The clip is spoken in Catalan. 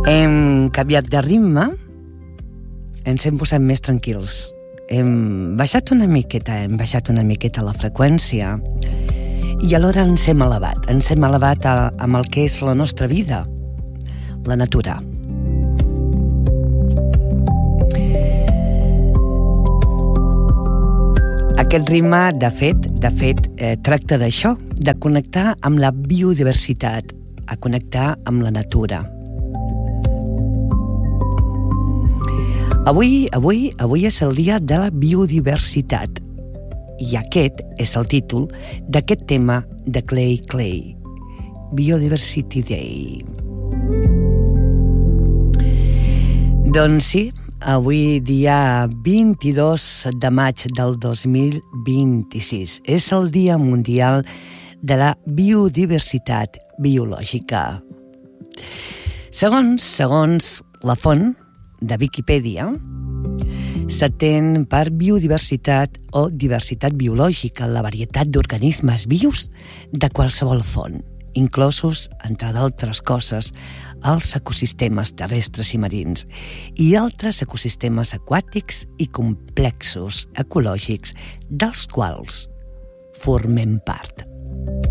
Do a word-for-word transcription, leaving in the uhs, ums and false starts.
Hem canviat de ritme, ens hem posat més tranquils. Hem baixat una miqueta, hem baixat una miqueta la freqüència i alhora ens hem elevat. Ens hem elevat a, amb el que és la nostra vida, la natura. Aquest ritme, de fet, de fet eh, tracta d'això, de connectar amb la biodiversitat, a connectar amb la natura. Avui, avui, avui és el dia de la biodiversitat i aquest és el títol d'aquest tema de Clay Clay, Biodiversity Day. Doncs sí, avui dia vint-i-dos de maig del dos mil vint-i-sis és el Dia Mundial de la Biodiversitat Biològica. Segons, segons la font de Viquipèdia, s'entén per biodiversitat o diversitat biològica la varietat d'organismes vius de qualsevol font, inclosos, entre d'altres coses, els ecosistemes terrestres i marins i altres ecosistemes aquàtics i complexos ecològics dels quals formem part.